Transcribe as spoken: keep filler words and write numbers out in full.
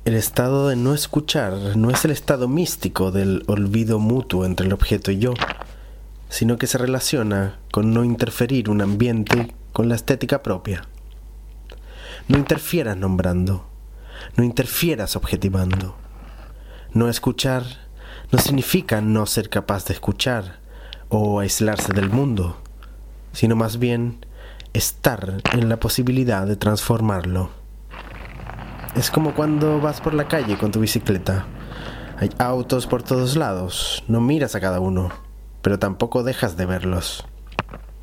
El estado de no escuchar no es el estado místico del olvido mutuo entre el objeto y yo, sino que se relaciona con no interferir un ambiente con la estética propia. No interfieras nombrando, no interfieras objetivando. No escuchar no significa no ser capaz de escuchar o aislarse del mundo, sino más bien estar en la posibilidad de transformarlo. Es como cuando vas por la calle con tu bicicleta. Hay autos por todos lados, no miras a cada uno, pero tampoco dejas de verlos.